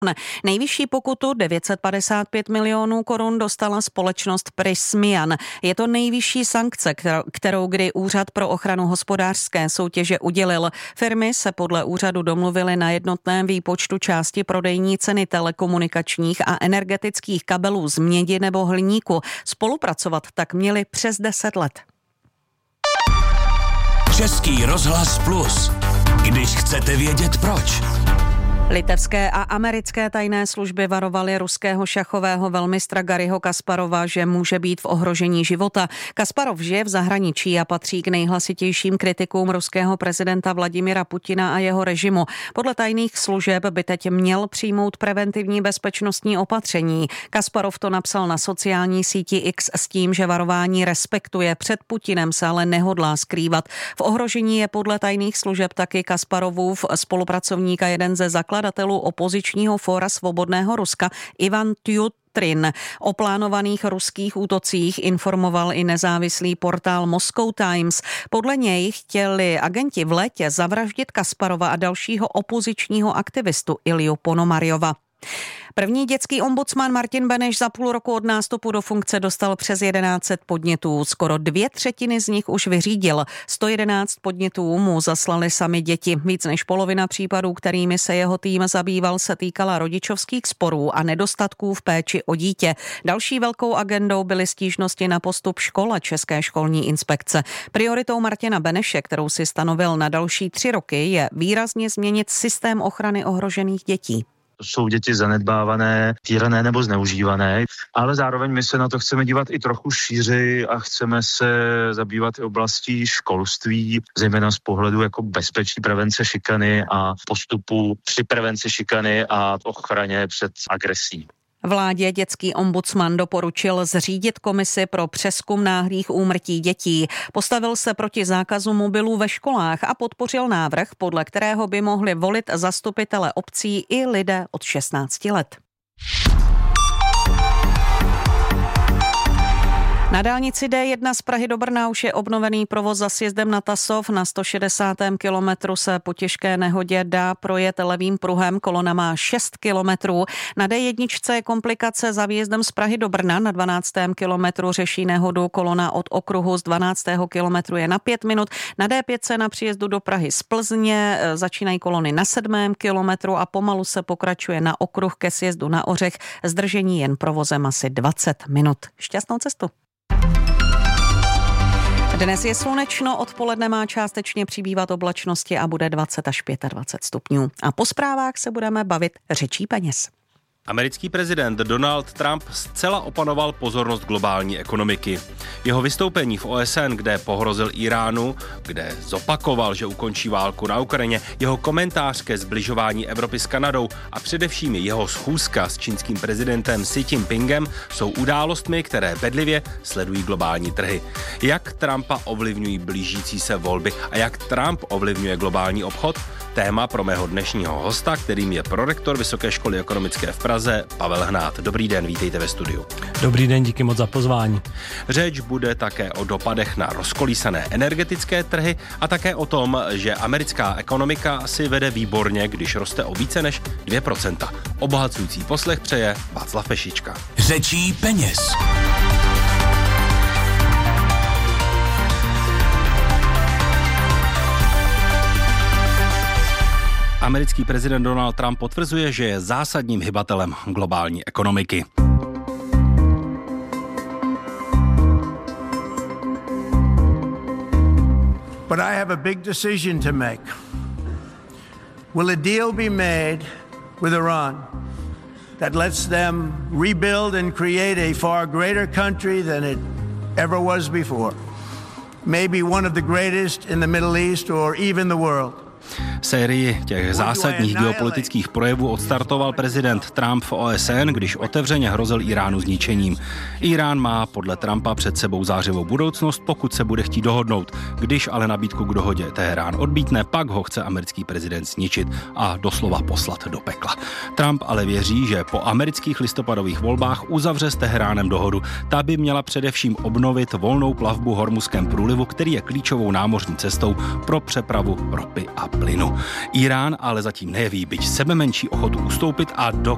Nejvyšší pokutu 955 milionů korun dostala společnost Prysmian. Je to nejvyšší sankce, kterou kdy Úřad pro ochranu hospodářské soutěže udělil. Firmy se podle úřadu domluvily na jednotném výpočtu části prodejní ceny telekomunikačních a energetických kabelů z mědi nebo hliníku. Spolupracovat tak měli přes 10 let. Český rozhlas Plus. Když chcete vědět proč. Litevské a americké tajné služby varovaly ruského šachového velmistra Garryho Kasparova, že může být v ohrožení života. Kasparov žije v zahraničí a patří k nejhlasitějším kritikům ruského prezidenta Vladimira Putina a jeho režimu. Podle tajných služeb by teď měl přijmout preventivní bezpečnostní opatření. Kasparov to napsal na sociální síti X s tím, že varování respektuje. Před Putinem se ale nehodlá skrývat. V ohrožení je podle tajných služeb taky Kasparovův spolupracovník a jeden ze zakladatelů opozičního fóra Svobodného Ruska Ivan Tjutrin. O plánovaných ruských útocích informoval i nezávislý portál Moscow Times. Podle něj chtěli agenti v létě zavraždit Kasparova a dalšího opozičního aktivistu Ilju Ponomarjova. První dětský ombudsman Martin Beneš za půl roku od nástupu do funkce dostal přes 1100 podnětů. Skoro 2/3 z nich už vyřídil. 111 podnětů mu zaslali sami děti. Víc než polovina případů, kterými se jeho tým zabýval, se týkala rodičovských sporů a nedostatků v péči o dítě. Další velkou agendou byly stížnosti na postup škol a České školní inspekce. Prioritou Martina Beneše, kterou si stanovil na další 3 roky, je výrazně změnit systém ochrany ohrožených dětí. Jsou děti zanedbávané, týrané nebo zneužívané, ale zároveň my se na to chceme dívat i trochu šířeji a chceme se zabývat i oblastí školství, zejména z pohledu jako bezpečí prevence šikany a postupu při prevenci šikany a ochraně před agresí. Vládě dětský ombudsman doporučil zřídit komisi pro přezkum náhlých úmrtí dětí. Postavil se proti zákazu mobilů ve školách a podpořil návrh, podle kterého by mohli volit zastupitele obcí i lidé od 16 let. Na dálnici D1 z Prahy do Brna už je obnovený provoz za sjezdem na Tasov. Na 160. kilometru se po těžké nehodě dá projet levým pruhem. Kolona má 6 kilometrů. Na D1 je komplikace za výjezdem z Prahy do Brna. Na 12. kilometru řeší nehodu. Kolona od okruhu z 12. kilometru je na 5 minut. Na D5 na příjezdu do Prahy z Plzně začínají kolony na 7. kilometru a pomalu se pokračuje na okruh ke sjezdu na Ořech. Zdržení jen provozem asi 20 minut. Šťastnou cestu. Dnes je slunečno, odpoledne má částečně přibývat oblačnosti a bude 20 až 25 stupňů. A po zprávách se budeme bavit řečí peněz. Americký prezident Donald Trump zcela opanoval pozornost globální ekonomiky. Jeho vystoupení v OSN, kde pohrozil Iránu, kde zopakoval, že ukončí válku na Ukrajině, jeho komentář ke zbližování Evropy s Kanadou a především jeho schůzka s čínským prezidentem Xi Jinpingem jsou událostmi, které bedlivě sledují globální trhy. Jak Trumpa ovlivňují blížící se volby a jak Trump ovlivňuje globální obchod? Téma pro mého dnešního hosta, kterým je prorektor Vysoké školy ekonomické v Praze Pavel Hnát. Dobrý den, vítejte ve studiu. Dobrý den, díky moc za pozvání. Řeč bude také o dopadech na rozkolísané energetické trhy a také o tom, že americká ekonomika si vede výborně, když roste o více než 2%. Obohacující poslech přeje Václav Pešička. Řečí peněz. Americký prezident Donald Trump potvrzuje, že je zásadním hybatelem globální ekonomiky. But I have a big decision to make. Will a deal be made with Iran that lets them rebuild and create a far greater country than it ever was before? Maybe one of the greatest in the Middle East or even the world. Sérii těch zásadních geopolitických projevů odstartoval prezident Trump v OSN, když otevřeně hrozil Iránu zničením. Irán má podle Trumpa před sebou zářivou budoucnost, pokud se bude chtít dohodnout. Když ale nabídku k dohodě Teherán odmítne, pak ho chce americký prezident zničit a doslova poslat do pekla. Trump ale věří, že po amerických listopadových volbách uzavře s Teheránem dohodu. Ta by měla především obnovit volnou plavbu Hormuzském průlivu, který je klíčovou námořní cestou pro přepravu ropy a plynu. Irán ale zatím nejeví byť sebemenší ochotu ustoupit a do